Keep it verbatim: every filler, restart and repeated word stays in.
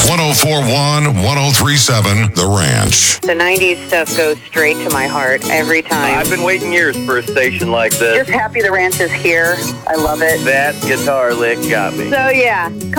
one oh four one, one oh three seven, The Ranch. The nineties stuff goes straight to my heart every time. I've been waiting years for a station like this. Just happy the ranch is here. I love it. That guitar lick got me. So yeah.